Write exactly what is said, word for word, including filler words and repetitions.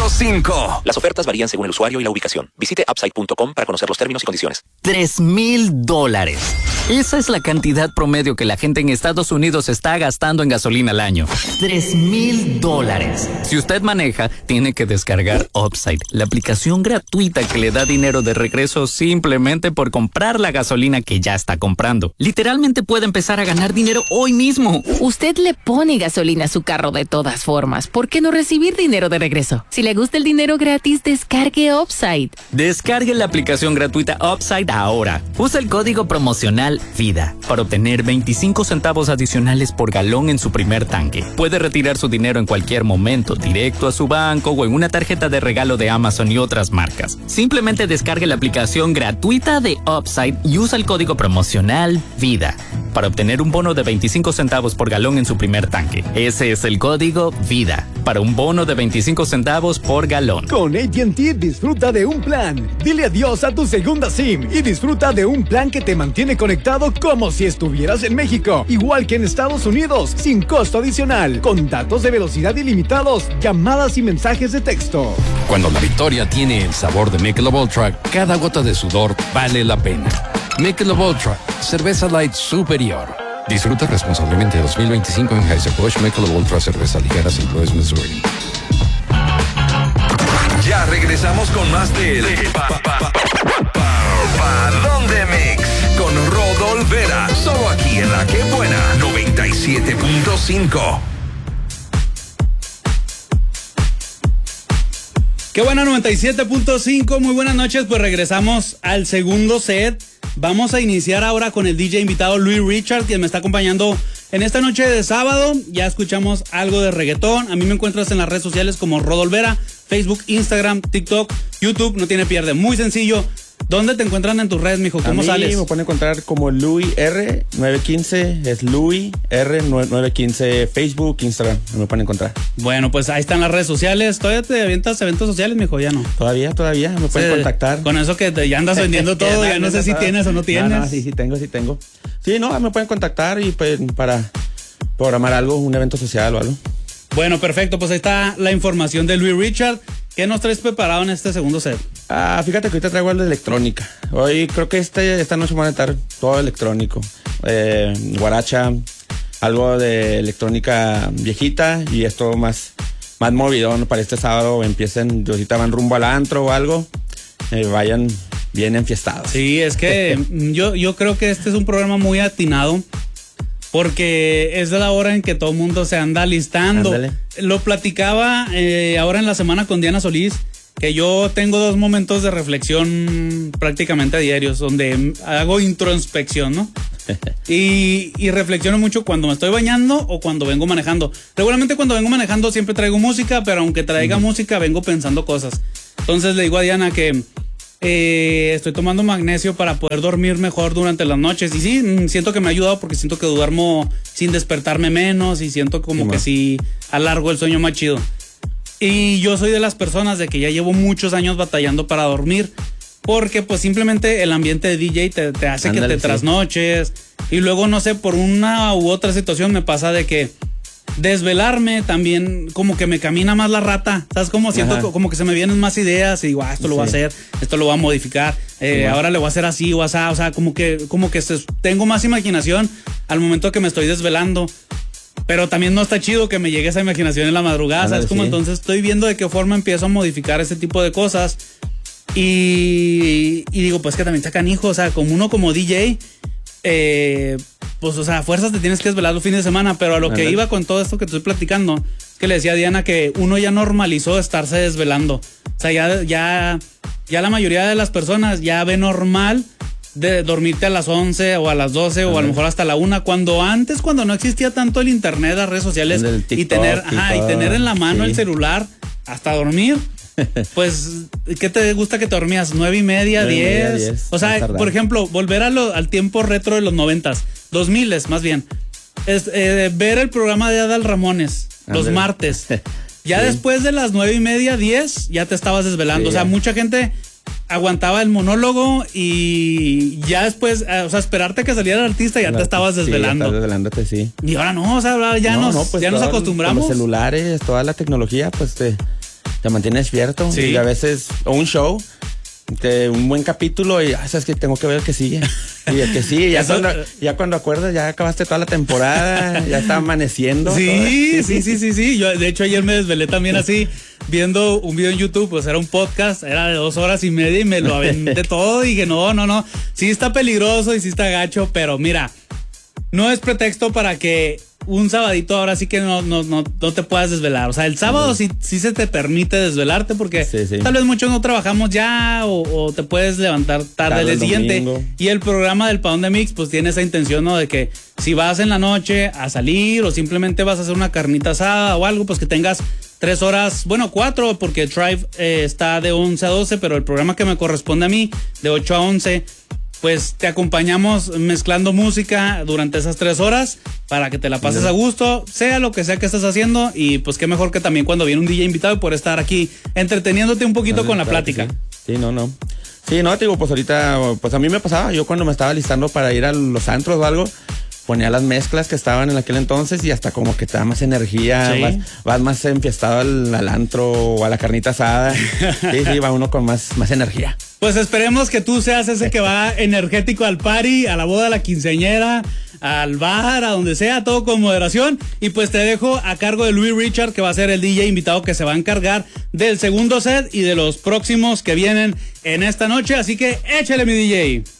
punto cinco. Las ofertas varían según el usuario y la ubicación. Visite upside punto com para conocer los términos y condiciones. Tres mil dólares. Esa es la cantidad promedio que la gente en Estados Unidos está gastando en gasolina al año. Tres mil dólares. Si usted maneja, tiene que descargar Upside, la aplicación gratuita que le da dinero de regreso simplemente por comprar la gasolina que ya está comprando. Literalmente puede empezar a ganar dinero hoy mismo. Usted le pone gasolina a su carro de todas formas. ¿Por qué no recibir dinero de regreso? Si le gusta el dinero gratis, descargue Upside. Descargue la aplicación gratuita Upside ahora. Usa el código promocional VIDA para obtener veinticinco centavos adicionales por galón en su primer tanque. Puede retirar su dinero en cualquier momento, directo a su banco o en una tarjeta de regalo de Amazon y otras marcas. Simplemente descargue la aplicación gratuita de Upside y usa el código promocional VIDA para obtener un bono de veinticinco centavos por galón en su primer tanque. Ese es el código VIDA para un bono de veinticinco centavos por galón. Con A T and T disfruta de un plan. Dile adiós a tu segunda SIM y disfruta de un plan que te mantiene conectado como si estuvieras en México, igual que en Estados Unidos, sin costo adicional, con datos de velocidad ilimitados, llamadas y mensajes de texto. Cuando la victoria tiene el sabor de Michelob Ultra, cada gota de sudor vale la pena. Michelob Ultra, cerveza light superior. Disfruta responsablemente dos mil veinticinco en Anheuser-Busch. Michelob Ultra, cerveza ligera, Saint Louis, Missouri. Ya regresamos con más del pa, pa, pa, pa, ¿Dónde Mix? Con Rodol Vera, solo aquí en La Que Buena, noventa y siete punto cinco. Qué buena, noventa y siete punto cinco. Muy buenas noches, pues regresamos al segundo set. Vamos a iniciar ahora con el D J invitado Louis Richard, quien me está acompañando en esta noche de sábado. Ya escuchamos algo de reggaetón. A mí me encuentras en las redes sociales como Rodol Vera, Facebook, Instagram, TikTok, YouTube. No tiene pierde, muy sencillo. ¿Dónde te encuentran en tus redes, mijo? ¿Cómo a mí sales? Me pueden encontrar como Louis R nueve quince, es Louis R nueve quince, Facebook, Instagram, me pueden encontrar. Bueno, pues ahí están las redes sociales. ¿Todavía te avientas eventos sociales, mijo? Ya no. Todavía, todavía, me pueden sí, contactar. Con eso que te, ya andas vendiendo todo, ya no sé si tienes o no tienes. No, no, sí, sí tengo, sí tengo. Sí, no, me pueden contactar y pues para programar algo, un evento social o algo. Bueno, perfecto, pues ahí está la información de Louis Richard. ¿Qué nos traes preparado en este segundo set? Ah, fíjate que ahorita traigo algo de electrónica. Hoy creo que este, esta noche van a estar todo electrónico. Eh, guaracha, algo de electrónica viejita y esto más, más movidón para este sábado. Empiecen, ahorita van rumbo al antro o algo, eh, vayan bien enfiestados. Sí, es que yo, yo creo que este es un programa muy atinado. Porque es de la hora en que todo el mundo se anda listando. Ándale. Lo platicaba eh, ahora en la semana con Diana Solís, que yo tengo dos momentos de reflexión prácticamente diarios, donde hago introspección, ¿no? y, y reflexiono mucho cuando me estoy bañando o cuando vengo manejando. Regularmente cuando vengo manejando siempre traigo música, pero aunque traiga mm. música, vengo pensando cosas. Entonces le digo a Diana que Eh, estoy tomando magnesio para poder dormir mejor durante las noches. Y sí, siento que me ha ayudado porque siento que duermo sin despertarme menos y siento como sí, que sí alargo el sueño más chido. Y yo soy de las personas de que ya llevo muchos años batallando para dormir porque pues simplemente el ambiente de D J te, te hace Ándale, que te sí. trasnoches. Y luego no sé, por una u otra situación me pasa de que desvelarme también como que me camina más la rata, ¿sabes? Como siento Ajá. como que se me vienen más ideas y digo, ah, esto lo sí. voy a hacer, esto lo voy a modificar, eh, sí, ahora le voy a hacer así o así, o sea, como que, como que se, tengo más imaginación al momento que me estoy desvelando, pero también no está chido que me llegue esa imaginación en la madrugada, Ándale, ¿sabes? Como sí. Entonces estoy viendo de qué forma empiezo a modificar ese tipo de cosas y, y digo, pues que también está canijo, o sea, como uno como D J, eh, pues, o sea, a fuerzas te tienes que desvelar los fines de semana, pero a lo que iba con todo esto que estoy platicando, es que le decía a Diana que uno ya normalizó estarse desvelando. O sea, ya, ya, ya la mayoría de las personas ya ve normal de dormirte a las once o a las doce Ajá. o a lo mejor hasta la una, cuando antes, cuando no existía tanto el internet, las redes sociales TikTok, y tener, ajá, y tener en la mano sí. el celular hasta dormir. Pues, ¿qué te gusta que te dormías? ¿Nueve y media, diez? O sea, por ejemplo, volver a lo, al tiempo retro de los noventas, dos miles más bien. Es, eh, ver el programa de Adal Ramones, Andale. los martes. Ya sí. después de las nueve y media, diez, ya te estabas desvelando. Sí, o sea, mucha gente aguantaba el monólogo y ya después, o sea, esperarte que saliera el artista, ya la, te estabas desvelando. Sí, ya desvelándote, sí. Y ahora no, o sea, ya, no, nos, no, pues ya nos acostumbramos. Con los celulares, toda la tecnología, pues te... te mantiene despierto. Sí. Y a veces, o un show, de un buen capítulo y ah, sabes que tengo que ver el que sigue. Y el que sigue, ya, Eso, cuando, ya cuando acuerdas, ya acabaste toda la temporada, ya está amaneciendo. Sí, sí, sí, sí, sí. Yo, de hecho, ayer me desvelé también así, viendo un video en YouTube, pues era un podcast, era de dos horas y media y me lo aventé todo y dije, no, no, no. Sí está peligroso y sí está gacho, pero mira, no es pretexto para que un sabadito ahora sí que no, no, no, no te puedas desvelar. O sea, el sábado sí, sí se te permite desvelarte porque Sí, sí. tal vez muchos no trabajamos ya o, o te puedes levantar tarde Tarde el el siguiente. domingo. Y el programa del Pound de Mix pues tiene esa intención, ¿no? De que si vas en la noche a salir o simplemente vas a hacer una carnita asada o algo, pues que tengas tres horas, bueno, cuatro, porque Drive eh, está de once a doce, pero el programa que me corresponde a mí, de ocho a once, pues te acompañamos mezclando música durante esas tres horas para que te la pases a gusto, sea lo que sea que estés haciendo, y pues qué mejor que también cuando viene un D J invitado y por estar aquí entreteniéndote un poquito con la Claro que plática. Sí. sí, no, no. Sí, no, te digo, pues ahorita, pues a mí me pasaba, yo cuando me estaba listando para ir a los antros o algo, ponía las mezclas que estaban en aquel entonces y hasta como que te da más energía, Sí. vas, vas más enfiestado al, al antro o a la carnita asada. Sí, sí, va uno con más, más energía. Pues esperemos que tú seas ese que va energético al party, a la boda, a la quinceañera, al bar, a donde sea, todo con moderación. Y pues te dejo a cargo de Louis Richard, que va a ser el D J invitado que se va a encargar del segundo set y de los próximos que vienen en esta noche. Así que échale, mi D J.